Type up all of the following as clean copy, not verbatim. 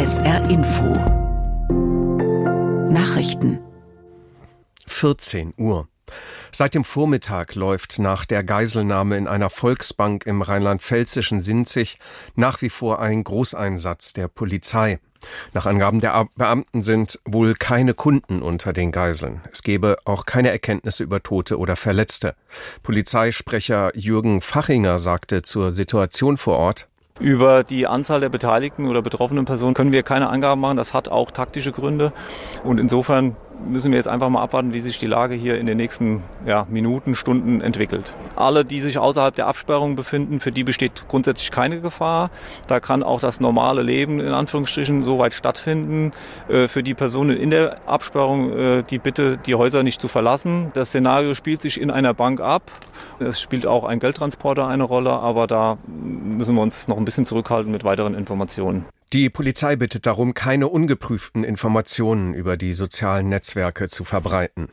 SR Info Nachrichten 14 Uhr. Seit dem Vormittag läuft nach der Geiselnahme in einer Volksbank im rheinland-pfälzischen Sinzig nach wie vor ein Großeinsatz der Polizei. Nach Angaben der Beamten sind wohl keine Kunden unter den Geiseln. Es gebe auch keine Erkenntnisse über Tote oder Verletzte. Polizeisprecher Jürgen Fachinger sagte zur Situation vor Ort: Über die Anzahl der beteiligten oder betroffenen Personen können wir keine Angaben machen. Das hat auch taktische Gründe. Und insofern müssen wir jetzt einfach mal abwarten, wie sich die Lage hier in den nächsten Minuten, Stunden entwickelt. Alle, die sich außerhalb der Absperrung befinden, für die besteht grundsätzlich keine Gefahr. Da kann auch das normale Leben in Anführungsstrichen soweit stattfinden. Für die Personen in der Absperrung, die Bitte, die Häuser nicht zu verlassen. Das Szenario spielt sich in einer Bank ab. Es spielt auch ein Geldtransporter eine Rolle, aber da müssen wir uns noch ein bisschen zurückhalten mit weiteren Informationen. Die Polizei bittet darum, keine ungeprüften Informationen über die sozialen Netzwerke zu verbreiten.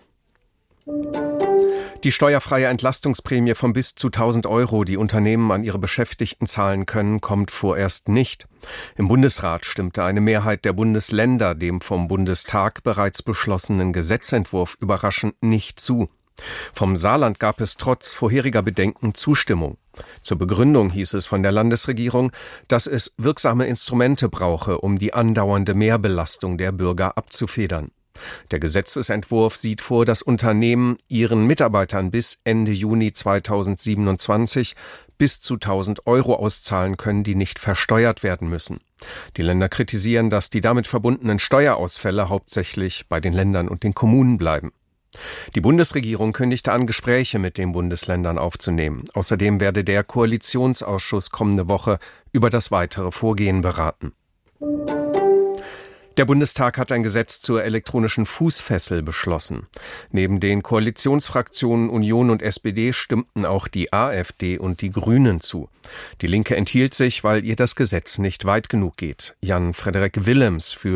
Die steuerfreie Entlastungsprämie von bis zu 1.000 €, die Unternehmen an ihre Beschäftigten zahlen können, kommt vorerst nicht. Im Bundesrat stimmte eine Mehrheit der Bundesländer dem vom Bundestag bereits beschlossenen Gesetzentwurf überraschend nicht zu. Vom Saarland gab es trotz vorheriger Bedenken Zustimmung. Zur Begründung hieß es von der Landesregierung, dass es wirksame Instrumente brauche, um die andauernde Mehrbelastung der Bürger abzufedern. Der Gesetzesentwurf sieht vor, dass Unternehmen ihren Mitarbeitern bis Ende Juni 2027 bis zu 1.000 € auszahlen können, die nicht versteuert werden müssen. Die Länder kritisieren, dass die damit verbundenen Steuerausfälle hauptsächlich bei den Ländern und den Kommunen bleiben. Die Bundesregierung kündigte an, Gespräche mit den Bundesländern aufzunehmen. Außerdem werde der Koalitionsausschuss kommende Woche über das weitere Vorgehen beraten. Der Bundestag hat ein Gesetz zur elektronischen Fußfessel beschlossen. Neben den Koalitionsfraktionen Union und SPD stimmten auch die AfD und die Grünen zu. Die Linke enthielt sich, weil ihr das Gesetz nicht weit genug geht. Jan Frederik Willems für